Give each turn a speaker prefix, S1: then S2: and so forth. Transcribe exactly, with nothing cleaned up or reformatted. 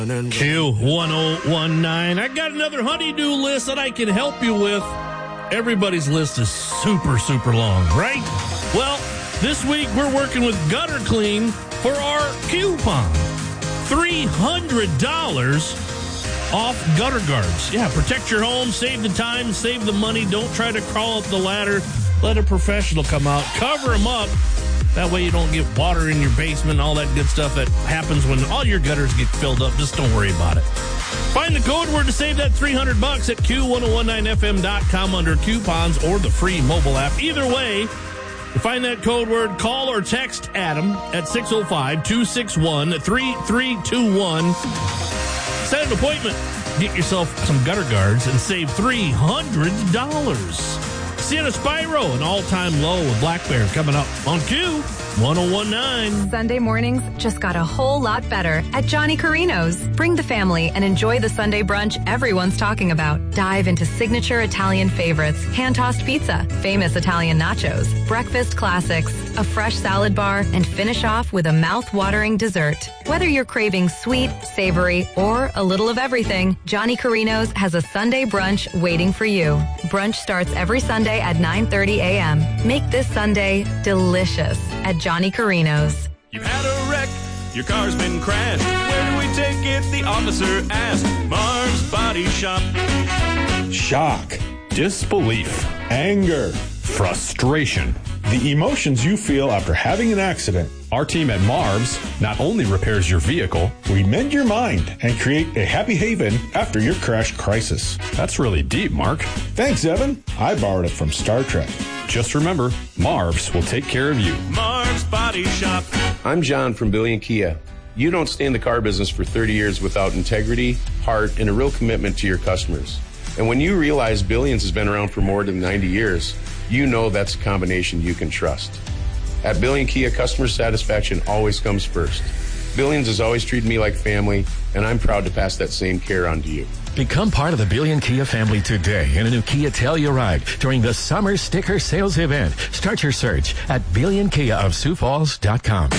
S1: Q one oh one nine. I got another honeydew list that I can help you with. Everybody's list is super, super long, right? Well, this week we're working with Gutter Clean for our coupon. three hundred dollars off gutter guards. Yeah, protect your home, save the time, save the money. Don't try to crawl up the ladder. Let a professional come out. Cover them up. That way you don't get water in your basement, all that good stuff that happens when all your gutters get filled up. Just don't worry about it. Find the code word to save that three hundred bucks at Q one oh one nine F M dot com under coupons or the free mobile app. Either way, to find that code word, call or text Adam at six oh five, two six one, three three two one. Set an appointment. Get yourself some gutter guards and save three hundred dollars. Sienna Spyro, an all-time low with Black Bear, coming up on Q one oh one nine.
S2: Sunday mornings just got a whole lot better at Johnny Carino's. Bring the family and enjoy the Sunday brunch everyone's talking about. Dive into signature Italian favorites, hand-tossed pizza, famous Italian nachos, breakfast classics, a fresh salad bar, and finish off with a mouth-watering dessert. Whether you're craving sweet, savory, or a little of everything, Johnny Carino's has a Sunday brunch waiting for you. Brunch starts every Sunday at nine thirty a.m. Make this Sunday delicious at Johnny Carino's.
S3: You've had a wreck, your car's been crashed. Where do we take it? The officer asked. Marv's Body Shop.
S4: Shock, disbelief, anger, frustration. The emotions you feel after having an accident. Our team at Marv's not only repairs your vehicle, we mend your mind and create a happy haven after your crash crisis. That's really deep, Mark. Thanks, Evan. I borrowed it from Star Trek. Just remember, Marv's will take care of you.
S3: Marv's Body Shop.
S5: I'm John from Billion Kia. You don't stay in the car business for thirty years without integrity, heart, and a real commitment to your customers. And when you realize Billions has been around for more than ninety years, you know that's a combination you can trust. At Billion Kia, customer satisfaction always comes first. Billions has always treated me like family, and I'm proud to pass that same care on to you.
S6: Become part of the Billion Kia family today in a new Kia Telluride during the summer sticker sales event. Start your search at billion kia of sioux falls dot com.